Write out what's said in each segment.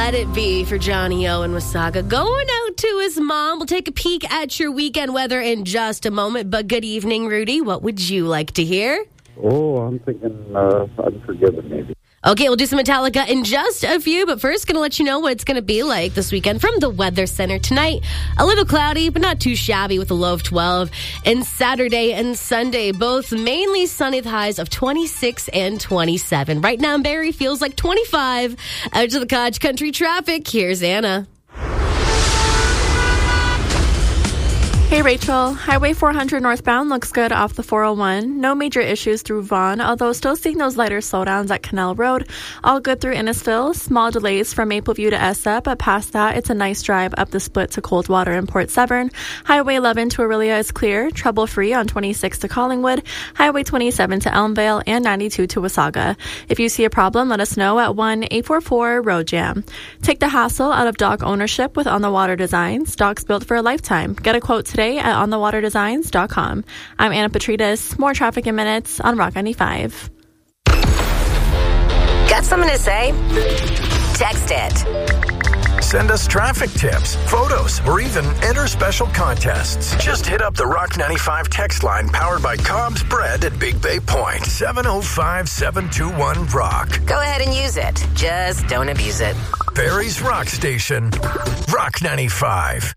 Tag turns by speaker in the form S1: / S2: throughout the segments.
S1: Let It Be for Johnny O and Wasaga. Going out to his mom. We'll take a peek at your weekend weather in just a moment. But good evening, Rudy. What would you like to hear?
S2: Oh, I'm thinking Unforgiven, maybe.
S1: Okay, we'll do some Metallica in just a few, but first, going to let you know what it's going to be like this weekend from the Weather Center. Tonight, a little cloudy, but not too shabby with a low of 12. And Saturday and Sunday, both mainly sunny with highs of 26 and 27. Right now in Barrie, feels like 25. Out to the Cottage Country traffic, here's Anna.
S3: Hey Rachel, Highway 400 northbound looks good off the 401. No major issues through Vaughan, although still seeing those lighter slowdowns at Canal Road. All good through Innisfil. Small delays from Mapleview to Essa, but past that, it's a nice drive up the split to Coldwater and Port Severn. Highway 11 to Aurelia is clear, trouble-free on 26 to Collingwood, Highway 27 to Elmvale, and 92 to Wasaga. If you see a problem, let us know at 1-844-ROAD-JAM. Take the hassle out of dock ownership with On the Water Designs. Docks built for a lifetime. Get a quote today at onthewaterdesigns.com. I'm Anna Petrides. More traffic in minutes on Rock 95.
S4: Got something to say? Text it.
S5: Send us traffic tips, photos, or even enter special contests. Just hit up the Rock 95 text line powered by Cobb's Bread at Big Bay Point. 705-721-ROCK.
S4: Go ahead and use it. Just don't abuse it.
S5: Barrie's Rock Station. Rock 95.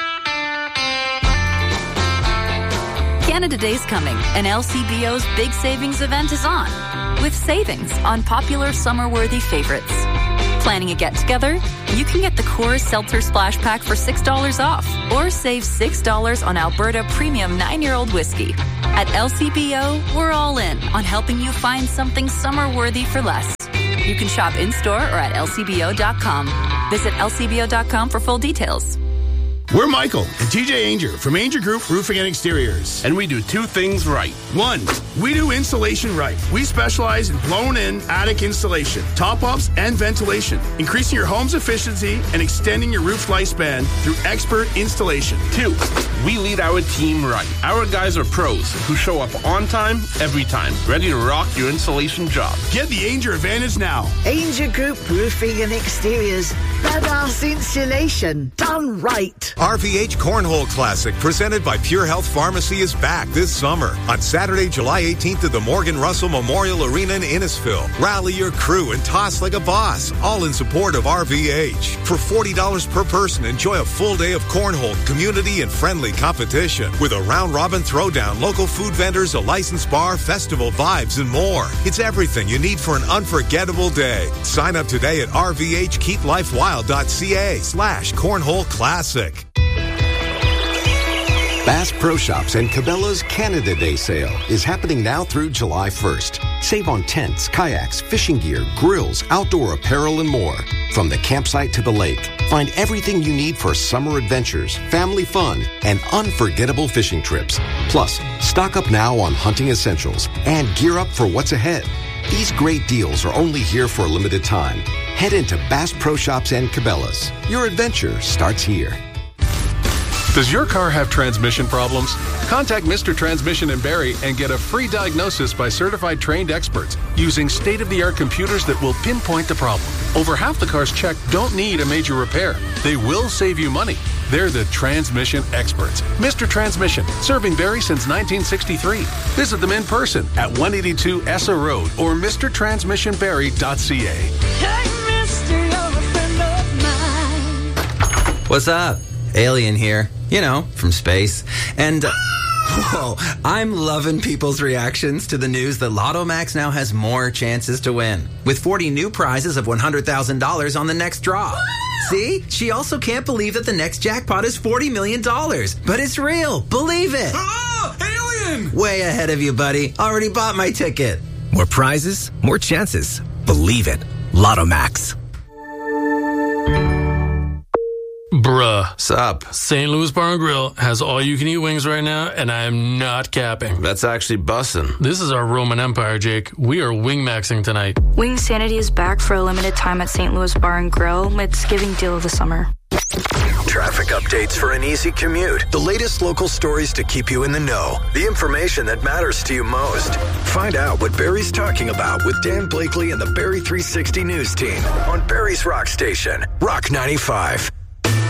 S6: Canada Day's coming, and LCBO's big savings event is on, with savings on popular summer-worthy favorites. Planning a get-together? You can get the Coors Seltzer Splash Pack for $6 off, or save $6 on Alberta Premium 9-year-old whiskey. At LCBO, we're all in on helping you find something summer-worthy for less. You can shop in-store or at lcbo.com. Visit lcbo.com for full details.
S7: We're Michael and TJ Ainger from Ainger Group Roofing and Exteriors. And we do two things right. One, we do insulation right. We specialize in blown-in attic installation, top-ups, and ventilation, increasing your home's efficiency and extending your roof lifespan through expert installation.
S8: Two, we lead our team right. Our guys are pros who show up on time, every time, ready to rock your insulation job.
S7: Get the Ainger advantage now.
S9: Ainger Group Roofing and Exteriors. Badass insulation done right.
S10: RVH Cornhole Classic, presented by Pure Health Pharmacy, is back this summer on Saturday, July 18th at the Morgan Russell Memorial Arena in Innisfil. Rally your crew and toss like a boss, all in support of RVH. For $40 per person, enjoy a full day of cornhole, community, and friendly competition with a round-robin throwdown, local food vendors, a licensed bar, festival vibes, and more. It's everything you need for an unforgettable day. Sign up today at rvhkeeplifewild.ca/cornhole classic.
S11: Bass Pro Shops and Cabela's Canada Day sale is happening now through July 1st. Save on tents, kayaks, fishing gear, grills, outdoor apparel, and more. From the campsite to the lake, find everything you need for summer adventures, family fun, and unforgettable fishing trips. Plus, stock up now on hunting essentials and gear up for what's ahead. These great deals are only here for a limited time. Head into Bass Pro Shops and Cabela's. Your adventure starts here.
S12: Does your car have transmission problems? Contact Mr. Transmission in Barrie and get a free diagnosis by certified trained experts using state-of-the-art computers that will pinpoint the problem. Over half the cars checked don't need a major repair. They will save you money. They're the transmission experts. Mr. Transmission, serving Barrie since 1963. Visit them in person at 182 Essa Road or mrtransmissionbarrie.ca.
S13: Hey, mister, you're a friend of mine.
S14: What's up? Alien here. You know, from space. And, whoa, I'm loving people's reactions to the news that Lotto Max now has more chances to win, with 40 new prizes of $100,000 on the next draw. See? She also can't believe that the next jackpot is $40 million. But it's real. Believe it.
S13: Oh, alien!
S14: Way ahead of you, buddy. Already bought my ticket.
S15: More prizes, more chances. Believe it. Lotto Max.
S16: Bruh.
S17: Sup?
S16: St. Louis Bar and Grill has all-you-can-eat wings right now, and I am not capping.
S17: That's actually bussin'.
S16: This is our Roman Empire, Jake. We are wing-maxing tonight.
S18: Wing Sanity is back for a limited time at St. Louis Bar and Grill. It's giving deal of the summer.
S5: Traffic updates for an easy commute. The latest local stories to keep you in the know. The information that matters to you most. Find out what Barry's talking about with Dan Blakely and the Barry 360 News team on Barry's Rock Station, Rock 95.